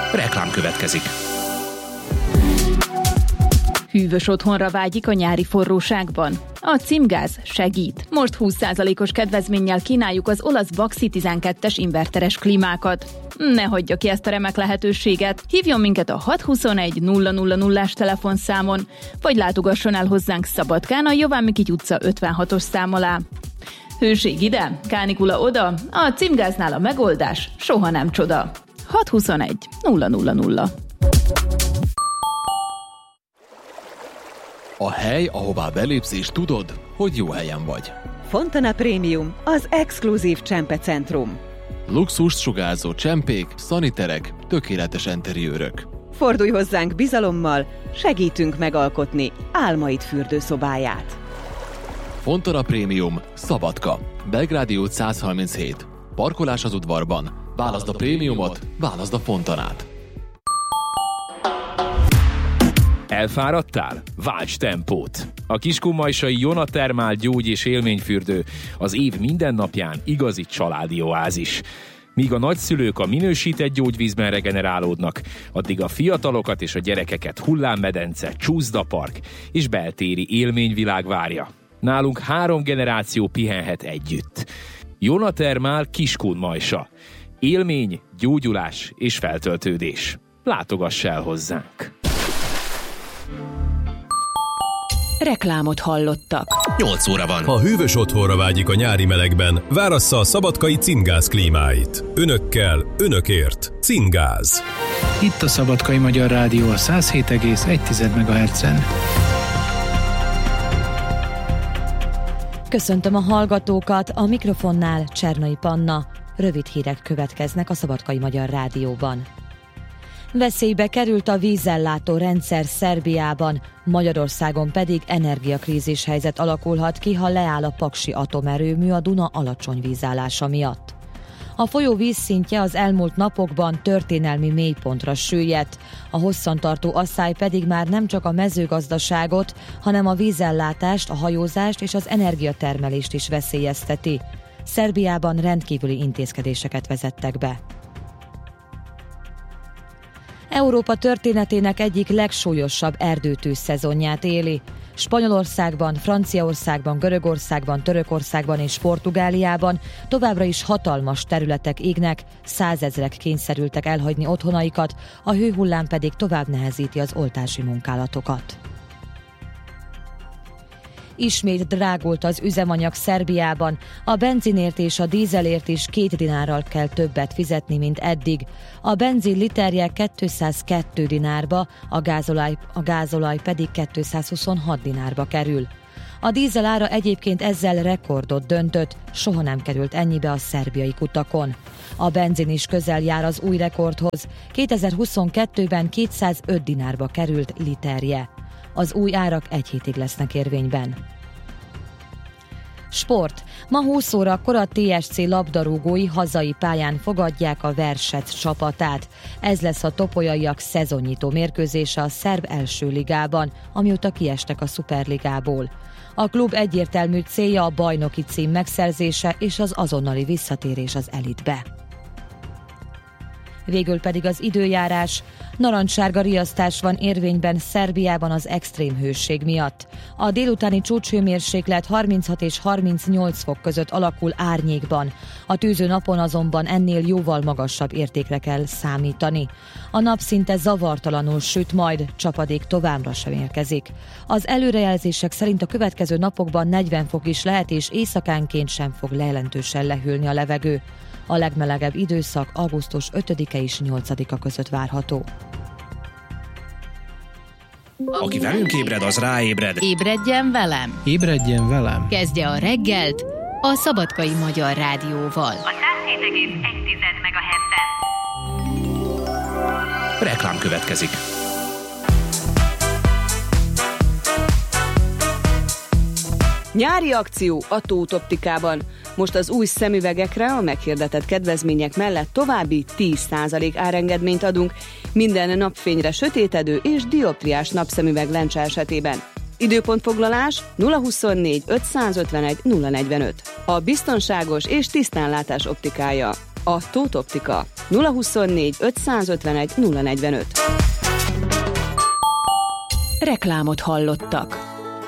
Reklám következik. Hűvös otthonra vágyik a nyári forróságban? A Címgáz segít. Most 20%-os kedvezménnyel kínáljuk az olasz Baxi 12-es inverteres klímákat. Ne hagyja ki ezt a remek lehetőséget. Hívjon minket a 621 000-as telefonszámon, vagy látogasson el hozzánk Szabadkán a Jován Mikity utca 56-os szám alá. Hőség ide, kánikula oda, a Címgáznál a megoldás soha nem csoda. 621 000. A hely, ahová belépsz és tudod, hogy jó helyen vagy. Fontana Premium, az exkluzív csempecentrum. Luxust sugárzó csempék, szaniterek, tökéletes interiőrök. Fordulj hozzánk bizalommal, segítünk megalkotni álmaid fürdőszobáját. Fontana Premium, Szabadka, Belgrádi út 137. Parkolás az udvarban. Válaszd a prémiumot, válaszd a Fontanát. Elfáradtál? Válts tempót! A kiskunmajsai Jona Thermal gyógy- és élményfürdő az év minden napján igazi családi oázis. Míg a nagyszülők a minősített gyógyvízben regenerálódnak, addig a fiatalokat és a gyerekeket hullámmedence, csúszdapark és beltéri élményvilág várja. Nálunk 3 generáció pihenhet együtt. Jona Thermal Kiskunmajsa. Élmény, gyógyulás és feltöltődés. Látogass el hozzánk! Reklámot hallottak. 8 óra van. Ha hűvös otthonra vágyik a nyári melegben, várassza a szabadkai Címgáz klímáit. Önökkel, önökért. Címgáz. Itt a Szabadkai Magyar Rádió a 107,1 MHz-en. Köszöntöm a hallgatókat, a mikrofonnál Csernai Panna. Rövid hírek következnek a Szabadkai Magyar Rádióban. Veszélybe került a vízellátó rendszer Szerbiában, Magyarországon pedig energiakrízis helyzet alakulhat ki, ha leáll a paksi atomerőmű a Duna alacsony vízállása miatt. A folyó vízszintje az elmúlt napokban történelmi mélypontra süllyedt, a hosszantartó asszály pedig már nem csak a mezőgazdaságot, hanem a vízellátást, a hajózást és az energiatermelést is veszélyezteti. Szerbiában rendkívüli intézkedéseket vezettek be. Európa történetének egyik legsúlyosabb erdőtűz szezonját éli. Spanyolországban, Franciaországban, Görögországban, Törökországban és Portugáliában továbbra is hatalmas területek égnek, 100 000-ek kényszerültek elhagyni otthonaikat, a hőhullám pedig tovább nehezíti az oltási munkálatokat. Ismét drágult az üzemanyag Szerbiában, a benzinért és a dízelért is 2 dinárral kell többet fizetni, mint eddig. A benzin literje 202 dinárba, a gázolaj pedig 226 dinárba kerül. A dízel ára egyébként ezzel rekordot döntött, soha nem került ennyibe a szerbiai kutakon. A benzin is közel jár az új rekordhoz, 2022-ben 205 dinárba került literje. Az új árak egy hétig lesznek érvényben. Sport. Ma 20 órakor a TSC labdarúgói hazai pályán fogadják a Versec csapatát. Ez lesz a topolyaiak szezonnyitó mérkőzése a szerb első ligában, amióta kiestek a szuperligából. A klub egyértelmű célja a bajnoki cím megszerzése és az azonnali visszatérés az elitbe. Végül pedig az időjárás. Narancssárga riasztás van érvényben Szerbiában az extrém hőség miatt. A délutáni csúcshőmérséklet 36 és 38 fok között alakul árnyékban. A tűző napon azonban ennél jóval magasabb értékre kell számítani. A nap szinte zavartalanul süt, majd csapadék továbbra sem érkezik. Az előrejelzések szerint a következő napokban 40 fok is lehet, és éjszakánként sem fog jelentősen lehűlni a levegő. A legmelegebb időszak augusztus 5-e és 8-a között várható. Aki velünk ébred, az ráébred. Ébredjen velem! Ébredjen velem! Kezdje a reggelt a Szabadkai Magyar Rádióval. A 107,1 MHz-en. Reklám következik. Nyári akció a Tóth Optikában. Most az új szemüvegekre a meghirdetett kedvezmények mellett további 10% árengedményt adunk minden napfényre sötétedő és dioptriás napszemüveg lencse esetében. Időpontfoglalás 024 551 045. A biztonságos és tisztánlátás optikája. A Tóth Optika. 024 551 045. Reklámot hallottak.